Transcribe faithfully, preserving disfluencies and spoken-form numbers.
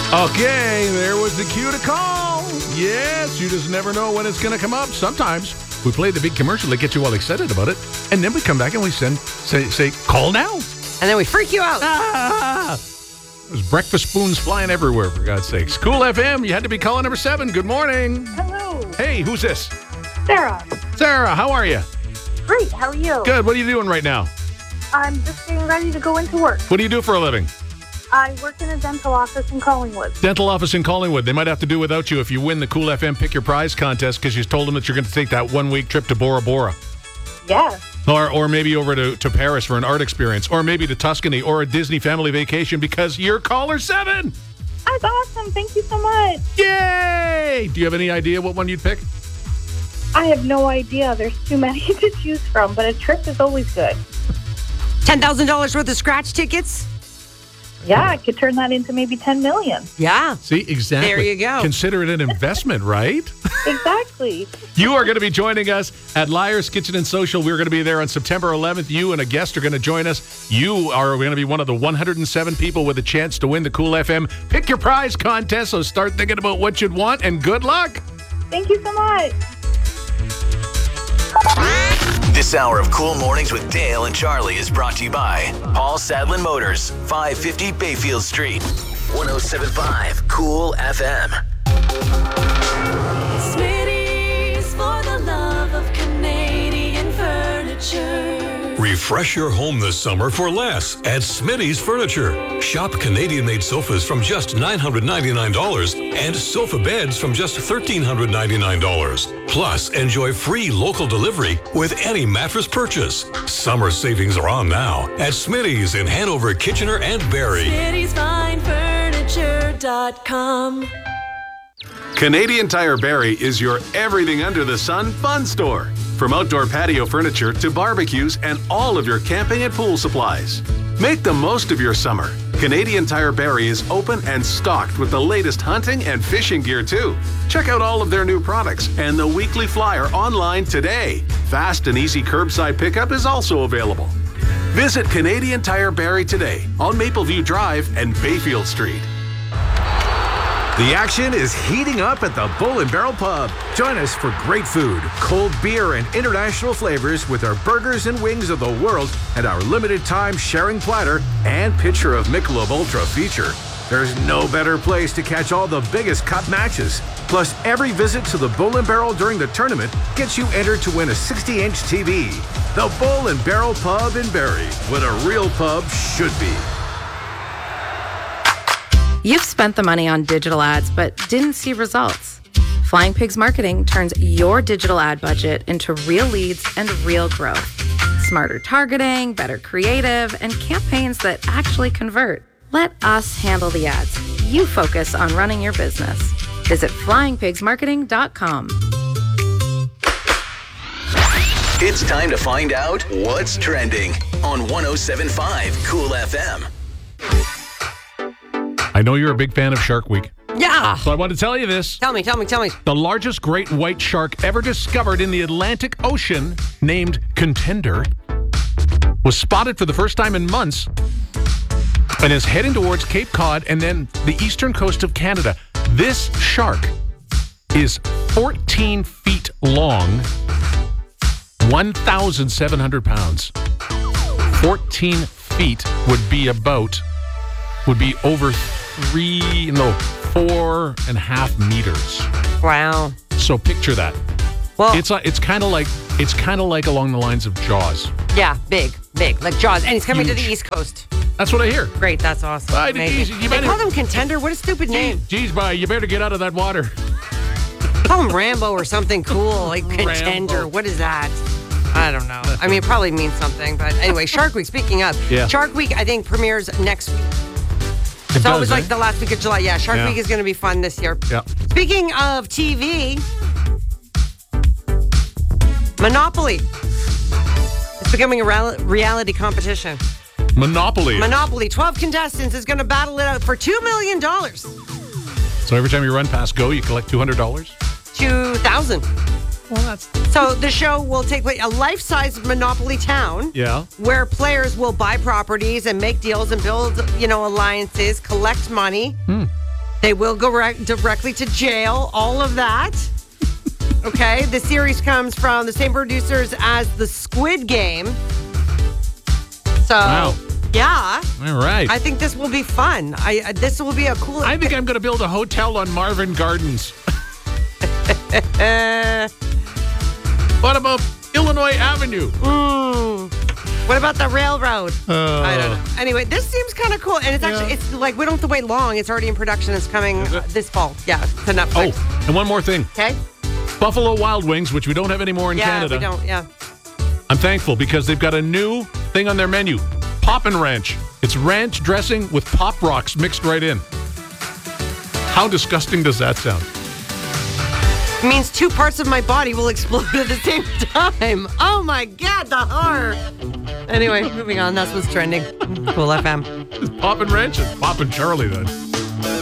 Okay, there was the cue to call. Yes, you just never know when it's going to come up. Sometimes we play the big commercial that gets you all excited about it, and then we come back and we send say, say call now. And then we freak you out. Ah! There's breakfast spoons flying everywhere, for God's sakes. Cool F M, you had to be caller number seven. Good morning. Hello. Hey, who's this? Sarah. Sarah, how are you? Great, how are you? Good. What are you doing right now? I'm just getting ready to go into work. What do you do for a living? I work in a dental office in Collingwood. Dental office in Collingwood. They might have to do without you if you win the Cool F M Pick Your Prize contest because you told them that you're going to take that one-week trip to Bora Bora. Yes. Or or maybe over to, to Paris for an art experience. Or maybe to Tuscany or a Disney family vacation because you're caller seven. That's awesome. Thank you so much. Yay! Do you have any idea what one you'd pick? I have no idea. There's too many to choose from, but a trip is always good. ten thousand dollars worth of scratch tickets? Yeah, I could turn that into maybe ten million. Yeah. See, exactly. There you go. Consider it an investment, right? Exactly. You are going to be joining us at Liar's Kitchen and Social. We're going to be there on September eleventh. You and a guest are going to join us. You are going to be one of the one hundred seven people with a chance to win the Cool F M Pick Your Prize contest. So start thinking about what you'd want, and good luck. Thank you so much. This hour of Cool Mornings with Dale and Charlie is brought to you by Paul Sadlin Motors, five fifty Bayfield Street, one oh seven point five Cool F M. Smitty's for the love of Canadian furniture. Refresh your home this summer for less at Smitty's Furniture. Shop Canadian-made sofas from just nine hundred ninety-nine dollars and sofa beds from just one thousand three hundred ninety-nine dollars. Plus, enjoy free local delivery with any mattress purchase. Summer savings are on now at Smitty's in Hanover, Kitchener, and Barrie. Smitty's Fine Furniture dot com. Canadian Tire Barrie is your everything under the sun fun store. From outdoor patio furniture to barbecues and all of your camping and pool supplies. Make the most of your summer. Canadian Tire Barrie is open and stocked with the latest hunting and fishing gear too. Check out all of their new products and the weekly flyer online today. Fast and easy curbside pickup is also available. Visit Canadian Tire Barrie today on Mapleview Drive and Bayfield Street. The action is heating up at the Bull and Barrel Pub. Join us for great food, cold beer, and international flavors with our burgers and wings of the world and our limited time sharing platter and pitcher of Michelob Ultra feature. There's no better place to catch all the biggest cup matches. Plus, every visit to the Bull and Barrel during the tournament gets you entered to win a sixty inch T V. The Bull and Barrel Pub in Barrie, what a real pub should be. You've spent the money on digital ads but didn't see results. Flying Pigs Marketing turns your digital ad budget into real leads and real growth. Smarter targeting, better creative, and campaigns that actually convert. Let us handle the ads. You focus on running your business. Visit flying pigs marketing dot com. It's time to find out what's trending on one oh seven point five Cool F M. I know you're a big fan of Shark Week. Yeah. So I want to tell you this. Tell me, tell me, tell me. The largest great white shark ever discovered in the Atlantic Ocean, named Contender, was spotted for the first time in months and is heading towards Cape Cod and then the eastern coast of Canada. This shark is fourteen feet long, one thousand seven hundred pounds. fourteen feet would be about, would be over three, no, four and a half meters. Wow. So picture that. Well, It's uh, it's kind of like it's kind of like along the lines of Jaws. yeah, big, big, like Jaws. And he's coming to the Huge. East Coast. That's what I hear. Great, that's awesome. I- Amazing. you- you They better- call them Contender? What a stupid name. Geez, bye. You better get out of that water. Call him Rambo or something cool, like Contender. Rambo. What is that? I don't know. I mean, it probably means something. But anyway, Shark Week, speaking of. Yeah. Shark Week, I think, premieres next week. It So it does, was eh? like the last week of July. Yeah, Shark Yeah. Week is going to be fun this year. Yeah. Speaking of T V, Monopoly. It's becoming a real- reality competition. Monopoly. Monopoly, twelve contestants is going to battle it out for two million dollars. So every time you run past Go, you collect two hundred dollars? two thousand dollars. Well, that's... So the show will take place a life-size Monopoly town. Yeah. Where players will buy properties and make deals and build, you know, alliances, collect money. Hmm. They will go re- directly to jail. All of that. Okay. The series comes from the same producers as the Squid Game. So, Wow. yeah. All right. I think this will be fun. I uh, This will be a cool... I think I'm going to build a hotel on Marvin Gardens. Uh, What about Illinois Avenue? mm, what about the railroad? Uh, I don't know. Anyway, this seems kind of cool. And it's actually, Yeah. it's like, we don't have to wait long. It's already in production. It's coming uh, this fall. Yeah, to Netflix. Oh, and one more thing. Okay. Buffalo Wild Wings, which we don't have anymore in yeah, Canada. we don't. Yeah. I'm thankful because they've got a new thing on their menu, Poppin' Ranch. It's ranch dressing with Pop Rocks mixed right in. How disgusting does that sound? It means two parts of my body will explode at the same time. Oh my God, the horror. Anyway, moving on. That's what's trending. Cool F M. Poppin' Ranch and Poppin' Charlie then.